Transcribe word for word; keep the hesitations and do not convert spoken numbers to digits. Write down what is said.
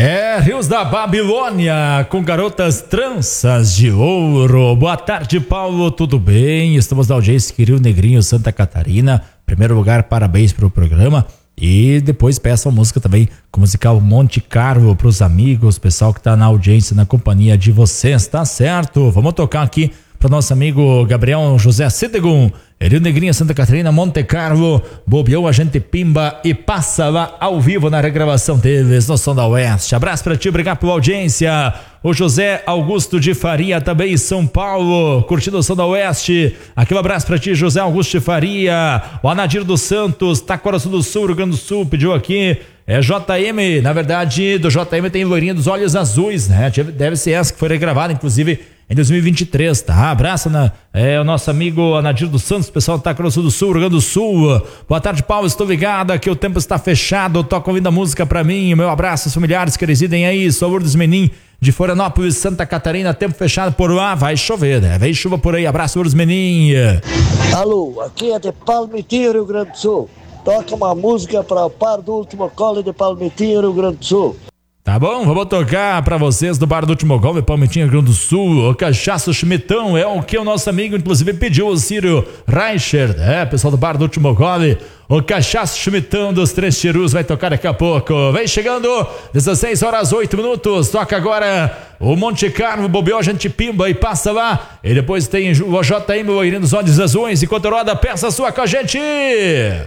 É, Rios da Babilônia, com garotas tranças de ouro. Boa tarde, Paulo, tudo bem? Estamos na audiência aqui, Rio Negrinho, Santa Catarina. Primeiro lugar, parabéns pro programa. E depois peça a música também com o musical Monte Carlo pros amigos, pessoal que tá na audiência, na companhia de vocês, tá certo? Vamos tocar aqui para nosso amigo Gabriel José Cedegum, Rio Negrinho, Santa Catarina, Monte Carlo, bobeou, a gente pimba e passa lá ao vivo na regravação deles no Som da Oeste. Abraço para ti, obrigado pela audiência. O José Augusto de Faria, também em São Paulo, curtindo o Som da Oeste. Aquele abraço para ti, José Augusto de Faria. O Anadir dos Santos, Taquaraçu do Sul, Rio Grande do Sul, pediu aqui. É J M, na verdade, do J M tem Loirinha dos Olhos Azuis, né? Deve ser essa que foi regravada, inclusive, em dois mil e vinte e três, tá? Abraço, né? É o nosso amigo Anadir dos Santos, pessoal do Taquaraçu do Sul, Rio Grande do Sul. Boa tarde, Paulo, estou ligado, aqui o tempo está fechado, toca ouvindo a música pra mim. Meu abraço aos familiares que residem aí, sou Lourdes Menin, de Florianópolis, Santa Catarina, tempo fechado por lá, vai chover, né? Vem chuva por aí, abraço, Lourdes Menin. Alô, aqui é de Palmitinho, Rio Grande do Sul. Toca uma música para o par do último colo de Palmitinho, Rio Grande do Sul. Tá bom, vamos tocar pra vocês do Bar do Último Gol, Palmitinho, Rio Grande do Sul. O Cachaço Chimitão é o que o nosso amigo, inclusive, pediu, o Círio Reicher, é, pessoal do Bar do Último Gol. O Cachaço Chimitão dos Três Tirus vai tocar daqui a pouco. Vem chegando, dezesseis horas, oito minutos. Toca agora o Monte Carlo, bobeou, a gente pimba e passa lá. E depois tem o J M, o Loirinho dos Olhos Azuis. Enquanto roda, peça sua com a gente.